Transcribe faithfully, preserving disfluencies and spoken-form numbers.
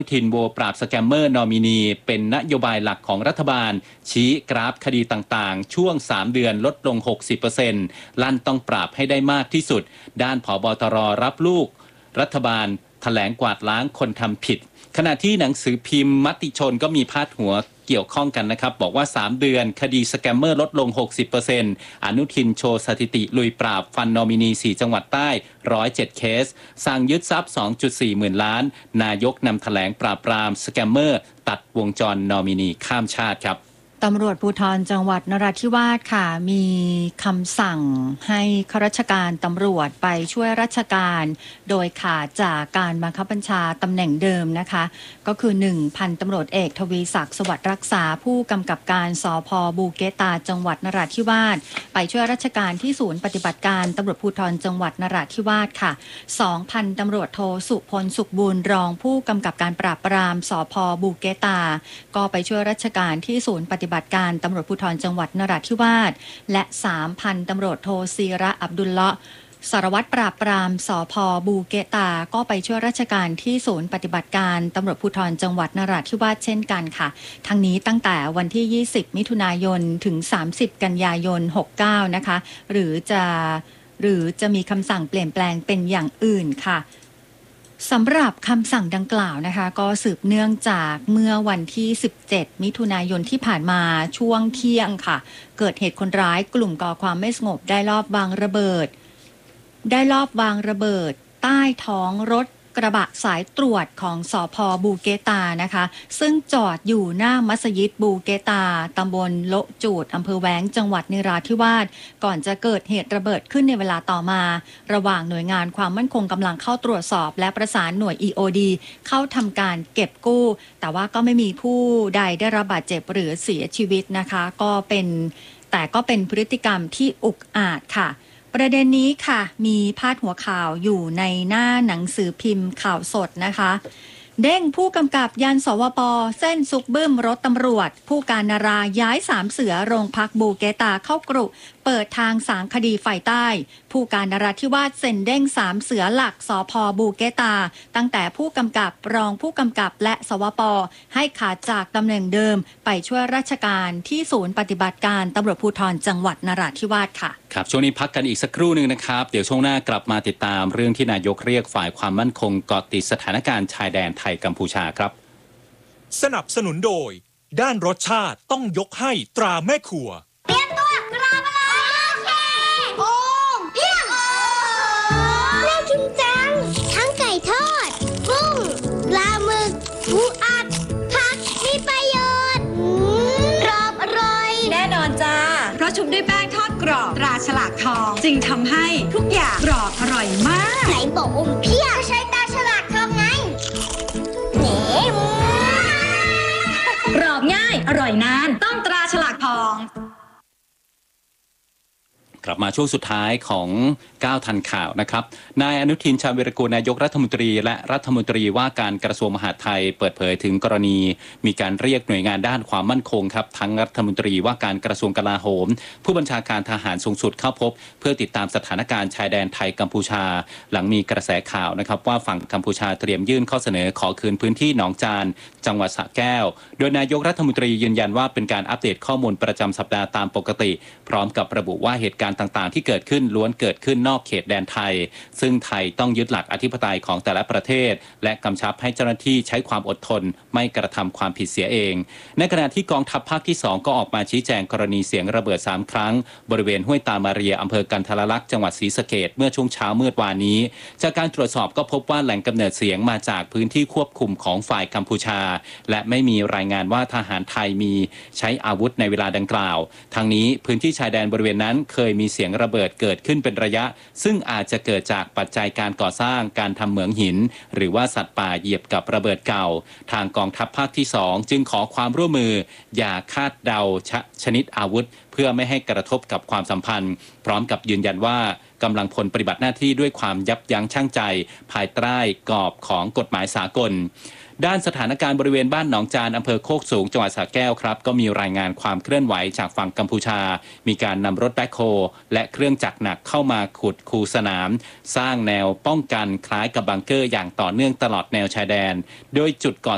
ทินโวปราบสแกมเมอร์นอมินีเป็นนโยบายหลักของรัฐบาลชี้กราฟคดีต่างๆช่วงสามเดือนลดลง หกสิบเปอร์เซ็นต์ ลั่นต้องปราบให้ได้มากที่สุดด้านผบตรรับลูกรัฐบาลแถลงกวาดล้างคนทำผิดขณะที่หนังสือพิมพ์มติชนก็มีพาดหัวเกี่ยวข้องกันนะครับบอกว่าสามเดือนคดีสแกมเมอร์ลดลง หกสิบเปอร์เซ็นต์ อนุทินโชว์สถิติลุยปราบฟันนอมินีสี่จังหวัดใต้หนึ่งร้อยเจ็ดเคสสั่งยึดทรัพย์ สองจุดสี่ หมื่นล้านนายกนำแถลงปราบปรามสแกมเมอร์ตัดวงจรนอมินีข้ามชาติครับตำรวจภูธรจังหวัดนราธิวาสค่ะมีคำสั่งให้ข้าราชการตำรวจไปช่วยราชการโดยขาดจากการบังคับบัญชาตำแหน่งเดิมนะคะก็คือหนึ่งพันตำรวจเอกทวีศักดิ์สวัสดิ์รักษาผู้กำกับการสภ.บูเกตาจังหวัดนราธิวาสไปช่วยราชการที่ศูนย์ปฏิบัติการตำรวจภูธรจังหวัดนราธิวาสค่ะสองพันตำรวจโทสุพลสุขบุญรองผู้กำกับการปราบปรามสภ.บูเกตาก็ไปช่วยราชการที่ศูนย์ปฏิบัติการตำรวจภูธรจังหวัดนราธิวาสและ สามพันตำรวจโทซีระอับดุลเลาะห์สารวัตรปราบปรามสภ.บูเกตาก็ไปช่วยราชการที่ศูนย์ปฏิบัติการตำรวจภูธรจังหวัดนราธิวาสเช่นกันค่ะทั้งนี้ตั้งแต่วันที่ยี่สิบมิถุนายนถึงสามสิบกันยายนหกสิบเก้านะคะหรือจะหรือจะมีคำสั่งเปลี่ยนแปลงเป็นอย่างอื่นค่ะสำหรับคำสั่งดังกล่าวนะคะก็สืบเนื่องจากเมื่อวันที่สิบเจ็ดมิถุนายนที่ผ่านมาช่วงเที่ยงค่ะเกิดเหตุคนร้ายกลุ่มก่อความไม่สงบได้ลอบวางระเบิดได้ลอบวางระเบิดใต้ท้องรถกระบะสายตรวจของสภ.บูเกตานะคะซึ่งจอดอยู่หน้ามัสยิดบูเกตาตำบลโละจูดอำเภอแว้งจังหวัดนราธิวาสก่อนจะเกิดเหตุระเบิดขึ้นในเวลาต่อมาระหว่างหน่วยงานความมั่นคงกำลังเข้าตรวจสอบและประสานหน่วย อี โอ ดี เข้าทำการเก็บกู้แต่ว่าก็ไม่มีผู้ใดได้รับบาดเจ็บหรือเสียชีวิตนะคะก็เป็นแต่ก็เป็นพฤติกรรมที่อุกอาจค่ะประเด็นนี้ค่ะมีพาดหัวข่าวอยู่ในหน้าหนังสือพิมพ์ข่าวสดนะคะเด้งผู้กำกับยันสวป.เส้นซุกบึ้มรถตำรวจผู้การนาราย้ายสามเสือโรงพักบูเกตาเข้ากรุเปิดทางสางคดีฝ่ายใต้ผู้การนราธิวาสเซ็นเด้งสามเสือหลักสภ.บูเกตาตั้งแต่ผู้กำกับรองผู้กำกับและสวป.ให้ขาดจากตำแหน่งเดิมไปช่วยราชการที่ศูนย์ปฏิบัติการตำรวจภูธรจังหวัดนราธิวาสค่ะครับช่วงนี้พักกันอีกสักครู่หนึ่งนะครับเดี๋ยวช่วงหน้ากลับมาติดตามเรื่องที่นายกเรียกฝ่ายความมั่นคงเกาะติดสถานการณ์ชายแดนไทยกัมพูชาครับสนับสนุนโดยด้านรสชาติต้องยกให้ตราแม่ครัวเตรียมตัวกราบอะไรโอ้เพียงน่ากินจังทั้งไก่ทอดกุ้งปลาหมึกปูอัดผักมีประโยชน์กรอบอร่อยแน่นอนจ้าเพราะชุบด้วยแป้งทอดกรอบตราฉลากทองจึงทำให้ทุกอย่างกรอบอร่อยมากไหนบอกอมเพียงใช้ตาฉลากทองไงเน่กรอบง่ายอร่อยนานต้องตราฉลากทองกลับมาช่วงสุดท้ายของก้าวทันข่าวนะครับนายอนุทินชาญวีรกูลนายกรัฐมนตรีและรัฐมนตรีว่าการกระทรวงมหาดไทยเปิดเผยถึงกรณีมีการเรียกหน่วยงานด้านความมั่นคงครับทั้งรัฐมนตรีว่าการกระทรวงกลาโหมผู้บัญชาการทหารสูงสุดเข้าพบเพื่อติดตามสถานการณ์ชายแดนไทยกัมพูชาหลังมีกระแสข่าวนะครับว่าฝั่งกัมพูชาเตรียมยื่นข้อเสนอขอคืนพื้นที่หนองจานจังหวัดสระแก้วโดยนายกรัฐมนตรียืนยันว่าเป็นการอัปเดตข้อมูลประจำสัปดาห์ตามปกติพร้อมกับระบุว่าเหตุการณ์ต่างๆที่เกิดขึ้นล้วนเกิดขึ้นนอกเขตแดนไทยซึ่งไทยต้องยึดหลักอธิปไตยของแต่ละประเทศและกำชับให้เจ้าหน้าที่ใช้ความอดทนไม่กระทำความผิดเสียเองในขณะที่กองทัพภาคที่สองก็ออกมาชี้แจงกรณีเสียงระเบิดสามครั้งบริเวณห้วยตามาเรียอำเภอกันทรลักษณ์จังหวัดศรีสะเกษเมื่อช่วงเช้ามืดวานนี้จากการตรวจสอบก็พบว่าแหล่งกำเนิดเสียงมาจากพื้นที่ควบคุมของฝ่ายกัมพูชาและไม่มีรายงานว่าทหารไทยมีใช้อาวุธในเวลาดังกล่าวทางนี้พื้นที่ชายแดนบริเวณนั้นเคยมีเสียงระเบิดเกิดขึ้นเป็นระยะซึ่งอาจจะเกิดจากปัจจัยการก่อสร้างการทำเหมืองหินหรือว่าสัตว์ป่าเหยียบกับระเบิดเก่าทางกองทัพภาคที่สองจึงขอความร่วมมืออย่าคาดเดาชชนิดอาวุธเพื่อไม่ให้กระทบกับความสัมพันธ์พร้อมกับยืนยันว่ากำลังพลปฏิบัติหน้าที่ด้วยความยับยั้งชั่งใจภายใต้กรอบของกฎหมายสากลด้านสถานการณ์บริเวณบ้านหนองจานอำเภอโคกสูงจังหวัดสระแก้วครับก็มีรายงานความเคลื่อนไหวจากฝั่งกัมพูชามีการนำรถแบ็คโฮและเครื่องจักรหนักเข้ามาขุดคูสนามสร้างแนวป้องกันคล้ายกับบังเกอร์อย่างต่อเนื่องตลอดแนวชายแดนโดยจุดก่อ